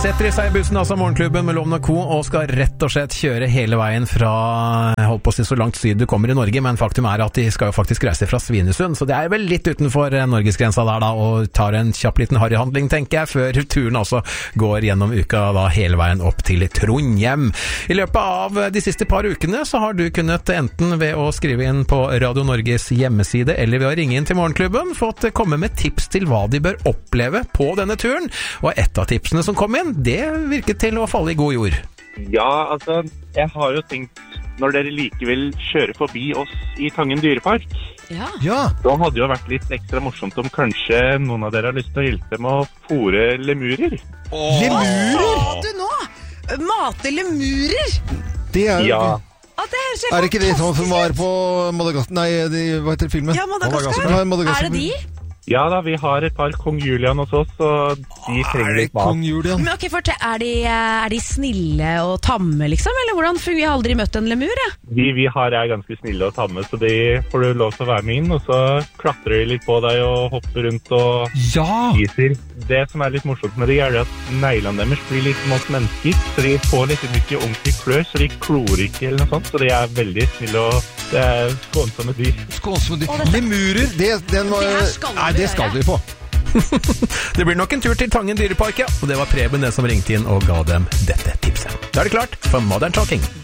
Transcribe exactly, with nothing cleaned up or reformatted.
Setter i seg i bussen, altså Morgenklubben med Loven og Co, og skal rett og slett kjøre hele veien fra, jeg holdt på å si så langt syd du kommer i Norge, men faktum er at de skal jo faktisk reise fra Svinesund, så det er vel litt utenfor Norgesgrensa der da, og tar en kjapp liten harryhandling, tenker jeg, før turen altså går gjennom uka da hele veien opp til Trondheim. I løpet av de siste par ukene så har du kunnet enten ved å skrive inn på Radio Norges hjemmeside, eller ved å ringe inn til Morgenklubben, fått komme med tips til hva de bør oppleve på denne turen, og et av tipsene som kom inn, det virket til å falle i god jord. Ja, altså, jeg har jo tenkt, når dere likevel kjører forbi oss i Tangen dyrepark, ja. Ja. Da hadde det jo vært litt ekstra morsomt om kanskje noen av dere har lyst til å hjelpe med å fôre lemurer. Åh. Lemurer? Hva sa du nå? Mate lemurer? Det er jo... Ja. Ah, det er, er det ikke det som var på Madagaskar? Nei, de, hva heter filmen? Ja, Madagaskar. Madagaskar. Madagaskar. Er det de? Ja da, vi har et par Kong Julian hos oss, og de trenger litt mat. Kong Julian? Men ok, fortell, er de, er de snille og tamme, liksom? Eller hvordan fungerer? Jeg har aldri møtt en lemur, jeg. De vi har er ganske snille og tamme, så de får du lov til å være med inn, og så klatrer de litt på deg og hopper rundt og ja. spiser. Det som er litt morsomt med de er at neglene deres blir litt mot mennesker, så de får litt mye ordentlig klør, så de klor ikke eller noe sånt, så de er veldig snille og det er skånsomme dyr. Skånsomme dyr. Lemurer, det, den var... Det skal Nei, det skal vi på. Det blir nok en tur til Tangen dyrepark, ja, og det var Preben det som ringte inn og ga dem dette tipset. Da er det klart for Modern Talking.